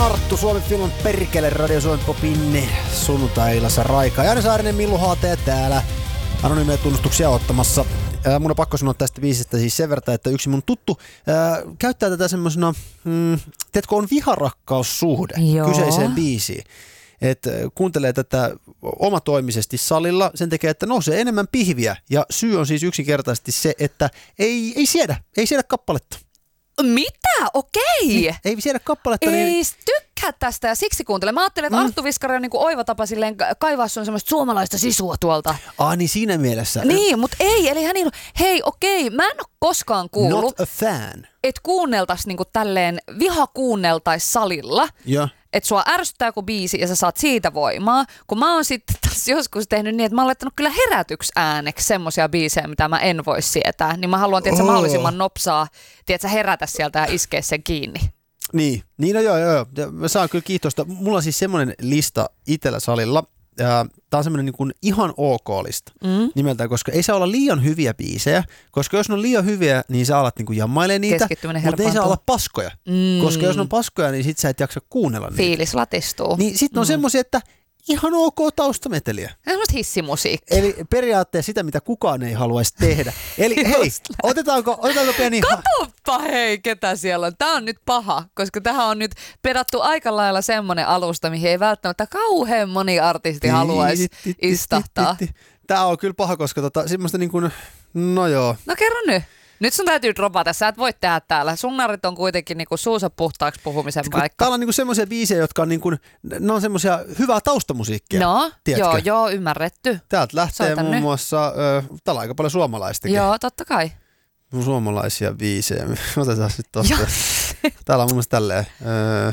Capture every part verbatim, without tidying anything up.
Arttu, Suomen Finland perkele, Radio Suomen Popin sunnuntai-illassa Raika. Jani Saarinen, Millu Haate täällä anonyymiä tunnustuksia ottamassa. Äh, mun on pakko sanoa tästä biisistä siis sen verran, että yksi mun tuttu äh, käyttää tätä semmosena, mm, tiedätkö, on viharakkaussuhde Joo. kyseiseen biisiin. Että kuuntelee tätä omatoimisesti salilla, sen tekee, että nousee enemmän pihviä. Ja syy on siis yksinkertaisesti se, että ei, ei siedä, ei siedä kappaletta. Mitä? Okei. Niin, ei siedä kappaletta. Ei niin... tykkää tästä ja siksi kuuntelen. Mä ajattelin, että mm. Arttu Viskari on niinku oiva tapa silleen kaivaa sun semmoista suomalaista sisua tuolta. Ah, niin siinä mielessä. Niin, mutta ei. Eli hän niin, hei okei, mä en ole koskaan kuullut. Not a fan. Että kuunneltais niinku tälleen, viha kuunneltais salilla. Joo. Että sua ärsyttää joku biisi ja sä saat siitä voimaa. Kun mä oon sitten taas joskus tehnyt niin, että mä oon laittanut kyllä herätyksi ääneksi semmosia biisejä, mitä mä en voi sietää. Niin mä haluan, tiedätkö, oh. mahdollisimman nopsaa, tiedätkö, herätä sieltä ja iskeä sen kiinni. Niin, niin no joo, joo. Mä saan kyllä kiitosta. Mulla on siis semmoinen lista itsellä salilla. Tämä on semmoinen niin kuin ihan ok-lista mm. nimeltään, koska ei saa olla liian hyviä biisejä, koska jos ne on liian hyviä, niin sä alat niin kuin jammailemaan niitä, mutta ei saa olla paskoja, mm. koska jos ne on paskoja, niin sit sä et jaksa kuunnella niitä. Fiilis latistuu. Niin sit ne on mm. semmoisia, että ihan ok taustameteliä. Semmoista hissimusiikkia. Eli periaatteessa sitä, mitä kukaan ei haluaisi tehdä. Eli hei, otetaanko, otetaanko pieni... Katoppa hei, ketä siellä on. Tää on nyt paha, koska tähän on nyt pedattu aika lailla semmoinen alusta, mihin ei välttämättä kauhean moni artisti haluaisi istahtaa. Tää on kyllä paha, koska tota, semmoista niin kuin, no joo. No kerro nyt. Nyt sun täytyy dropata, sä et voi tehdä täällä. Sunnarit on kuitenkin niinku suusa puhtaaksi puhumisen paikka. Täällä on niinku semmoisia biisejä, jotka on niinku, ne on semmoisia hyvää taustamusiikkia. No, tiedätkö? joo, joo, ymmärretty. Täältä lähtee Soitan muun nyt. muassa, ö, täällä on aika paljon suomalaistakin. Joo, totta kai. Suomalaisia biisejä. Otetaan sitten tosta. Täällä on muun muassa tälleen. Ö,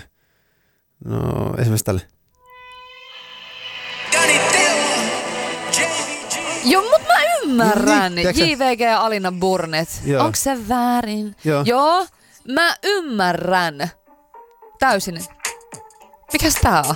no, esimerkiksi tälleen. Joo, mutta mä ymmärrän. Niin, J V G ja Alina Burnet. Joo. Onko se väärin? Joo. Joo, mä ymmärrän. Täysin. Mikäs tää on?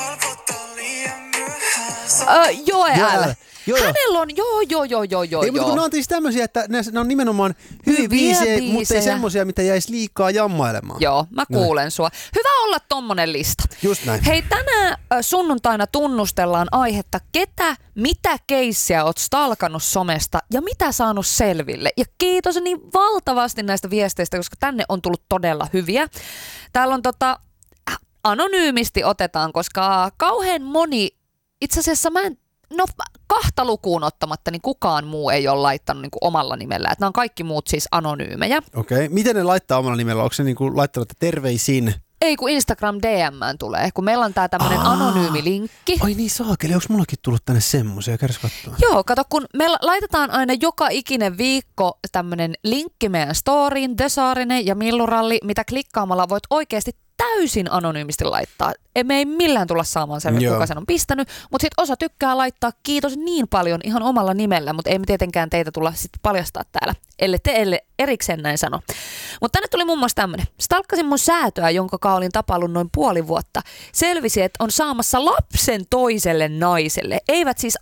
Öö, Joel. Joo, Hänellä on, joo, joo, joo, joo, joo. Ei, mutta kun ne on siis tämmöisiä, että ne, ne on nimenomaan hyviä biisejä, mutta ei semmoisia, mitä jäisi liikaa jammailemaan. Joo, mä kuulen Näin. sua. Hyvä olla tommonen lista. Just näin. Hei, tänään sunnuntaina tunnustellaan aihetta, ketä, mitä keissiä oot stalkannut somesta ja mitä saanut selville. Ja kiitos niin valtavasti näistä viesteistä, koska tänne on tullut todella hyviä. Täällä on tota, anonyymisti otetaan, koska kauhean moni, itse asiassa mä en No kahta lukuun ottamatta, niin kukaan muu ei ole laittanut niin kuin omalla nimellä. Että nämä on kaikki muut siis anonyymejä. Okei. Okay. Miten ne laittaa omalla nimellä? Onko se niin kuin laittanut terveisin? Ei, kun Instagram D M:ään tulee. Kun meillä on tää tämmönen anonyymi linkki. Ai niin saakeli, onko mullakin tullut tänne semmoisia? Käydäs katsomaan. Joo, kato, kun me laitetaan aina joka ikinen viikko tämmönen linkki meidän storyin, The Saarinen ja Milluralli, mitä klikkaamalla voit oikeasti täysin anonyymisti laittaa. Me ei millään tulla saamaan selvä, kuka sen on pistänyt, mutta sitten osa tykkää laittaa kiitos niin paljon ihan omalla nimellä, mutta ei me tietenkään teitä tulla sitten paljastaa täällä, ellei te elle erikseen näin sano. Mutta tänne tuli muun muassa tämmönen. Stalkkasin mun säätöä, jonka kaa olin tapaillut noin puoli vuotta. Selvisi, että on saamassa lapsen toiselle naiselle. Eivät siis